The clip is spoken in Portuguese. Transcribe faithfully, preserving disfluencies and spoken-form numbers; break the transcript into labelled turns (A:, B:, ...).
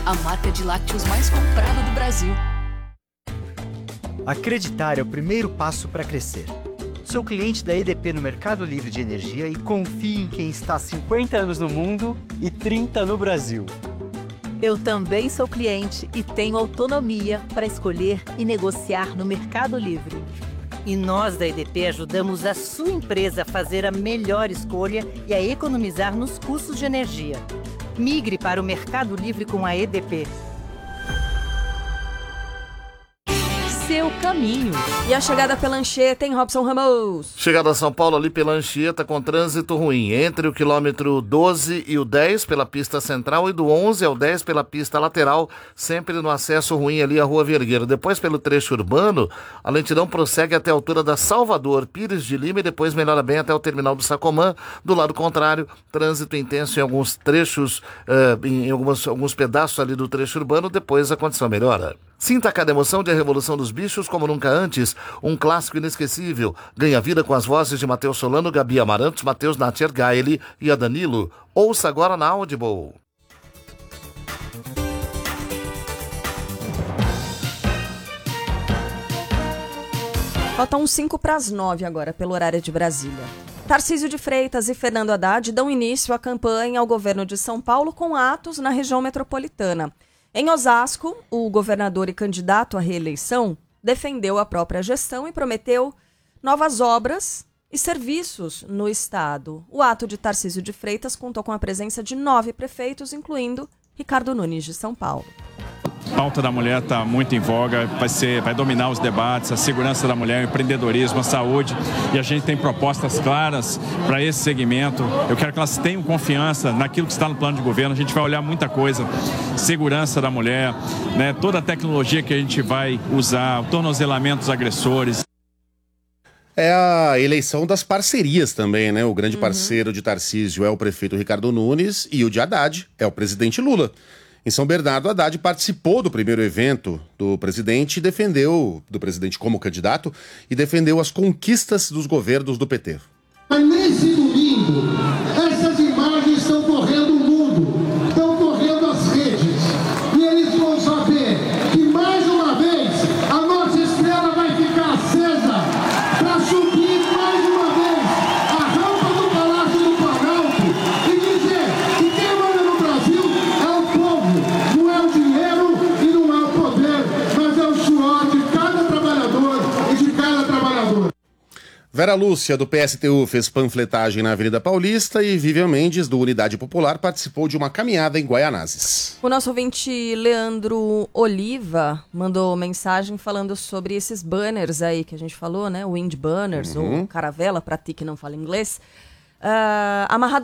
A: a marca de lácteos mais comprada do Brasil.
B: Acreditar é o primeiro passo para crescer. Sou cliente da E D P no Mercado Livre de Energia e confio em quem está há cinquenta anos no mundo e trinta no Brasil.
C: Eu também sou cliente e tenho autonomia para escolher e negociar no Mercado Livre.
D: E nós da E D P ajudamos a sua empresa a fazer a melhor escolha e a economizar nos custos de energia. Migre para o Mercado Livre com a E D P.
C: Seu caminho.
E: E a chegada pela Anchieta em Robson Ramos.
F: Chegada a São Paulo ali pela Anchieta com trânsito ruim. Entre o quilômetro doze e o dez pela pista central e do onze ao dez pela pista lateral, sempre no acesso ruim ali à Rua Vergueiro. Depois pelo trecho urbano, a lentidão prossegue até a altura da Salvador, Pires de Lima e depois melhora bem até o terminal do Sacomã. Do lado contrário, trânsito intenso em alguns trechos, uh, em algumas, alguns pedaços ali do trecho urbano, depois a condição melhora. Sinta cada emoção de A Revolução dos Bichos como nunca antes, um clássico inesquecível. Ganha vida com as vozes de Matheus Solano, Gabi Amarantos, Matheus Natcher Gaeli e a Danilo. Ouça agora na Audible.
E: Faltam cinco para as nove agora, pelo horário de Brasília. Tarcísio de Freitas e Fernando Haddad dão início à campanha ao governo de São Paulo com atos na região metropolitana. Em Osasco, o governador e candidato à reeleição defendeu a própria gestão e prometeu novas obras e serviços no estado. O ato de Tarcísio de Freitas contou com a presença de nove prefeitos, incluindo Ricardo Nunes de São Paulo.
G: A pauta da mulher está muito em voga, vai, ser, vai dominar os debates, a segurança da mulher, o empreendedorismo, a saúde, e a gente tem propostas claras para esse segmento. Eu quero que elas tenham confiança naquilo que está no plano de governo. A gente vai olhar muita coisa, segurança da mulher, né, toda a tecnologia que a gente vai usar, o tornozelamento dos agressores.
H: É a eleição das parcerias também, né? O grande parceiro de Tarcísio é o prefeito Ricardo Nunes e o de Haddad é o presidente Lula. Em São Bernardo, Haddad participou do primeiro evento do presidente e defendeu, do presidente como candidato, e defendeu as conquistas dos governos do P T.
I: Mas nesse domingo, essas imagens estão correndo o mundo, estão correndo as redes, e eles vão saber que mais uma vez a nossa estrela vai ficar acesa para subir mais uma vez a rampa do Palácio do Planalto e dizer que quem manda no Brasil é o povo, não é o dinheiro e não é o poder, mas é o suor de cada trabalhador e de cada trabalhador.
H: Vera Lúcia, do P S T U, fez panfletagem na Avenida Paulista e Vivian Mendes, do Unidade Popular, participou de uma caminhada em Guaianazes.
E: O nosso ouvinte Leandro Oliva mandou mensagem falando sobre esses banners aí que a gente falou, né? Wind banners, uhum. ou caravela, para ti que não fala inglês. Uh, amarrado